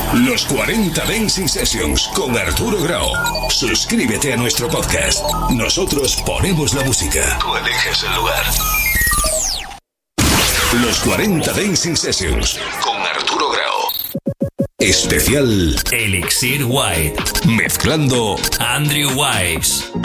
Los 40 Dancing Sessions con Arturo Grau. Suscríbete a nuestro podcast. Nosotros ponemos la música. Tú eliges el lugar. Los 40 Dancing Sessions con Arturo Grau. Especial Elixir White. Mezclando Andrew Wives.